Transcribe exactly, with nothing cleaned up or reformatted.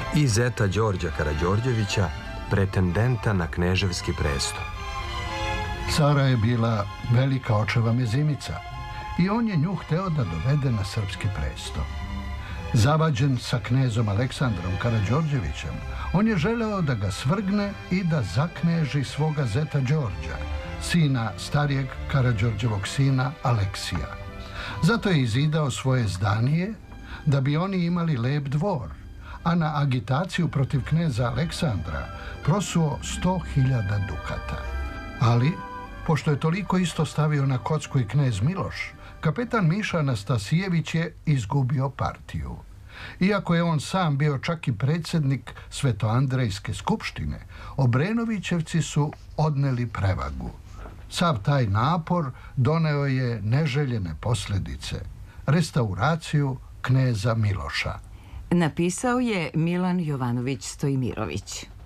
i zeta Đorđa Karađorđevića, pretendenta na kneževski presto. Sara je bila velika očeva mezimica i on je nju hteo da dovede na srpski presto. Zavađen sa knezom Aleksandrom Karađorđevićem, on je želeo da ga svrgne i da zakneži svoga zeta Đorđa, sina starijeg Karađorđevog sina Aleksija. Zato je izidao svoje zdanije da bi oni imali lep dvor, a na agitaciju protiv kneza Aleksandra prosuo sto hiljada dukata. Ali, pošto je toliko isto stavio na kocku i knez Miloš, kapetan Miša Anastasijević je izgubio partiju. Iako je on sam bio čak i predsjednik Svetoandrejske skupštine, Obrenovićevci su odneli prevagu. Sav taj napor doneo je neželjene posljedice, restauraciju kneza Miloša. Napisao je Milan Jovanović Stojmirović.